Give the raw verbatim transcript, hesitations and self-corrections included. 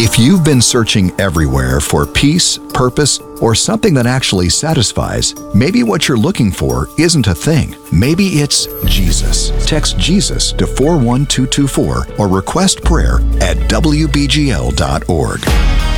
If you've been searching everywhere for peace, purpose, or something that actually satisfies, maybe what you're looking for isn't a thing. Maybe it's Jesus. Text Jesus to four one two two four or request prayer at w b g l dot org.